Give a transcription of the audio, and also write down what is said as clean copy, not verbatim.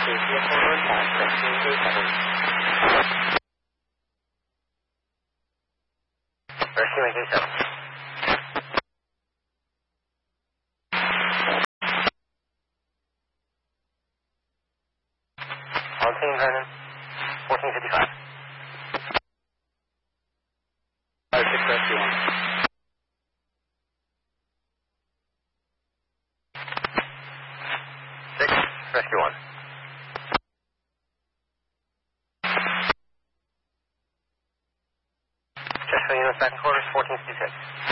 Rescue 887. On scene, Vernon. 1455. 56 Rescue 1. 6, Rescue 1. Chester units back in quarters, 1456.